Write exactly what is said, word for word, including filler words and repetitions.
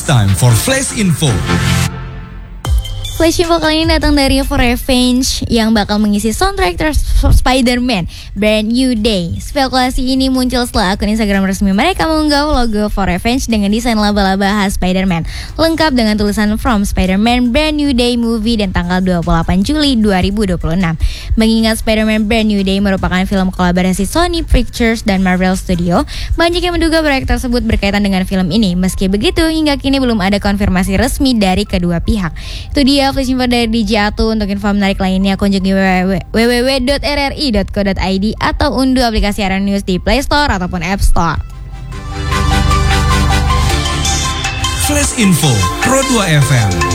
time for Flash Info. Flash Info kali ini datang dari For Revenge yang bakal mengisi soundtrack Spider-Man Brand New Day. Spekulasi ini muncul setelah akun Instagram resmi mereka mengunggah logo For Revenge dengan desain laba-laba khas Spider-Man, lengkap dengan tulisan From Spider-Man Brand New Day Movie dan tanggal dua puluh delapan Juli dua ribu dua puluh enam. Mengingat Spider-Man Brand New Day merupakan film kolaborasi Sony Pictures dan Marvel Studio, banyak yang menduga proyek tersebut berkaitan dengan film ini. Meski begitu, hingga kini belum ada konfirmasi resmi dari kedua pihak. Itu dia Flash Info dari D J Atu. Untuk info menarik lainnya kunjungi w w w dot r r i dot co dot i d atau unduh aplikasi R R News di Play Store ataupun App Store. Flash Info Pro dua F M.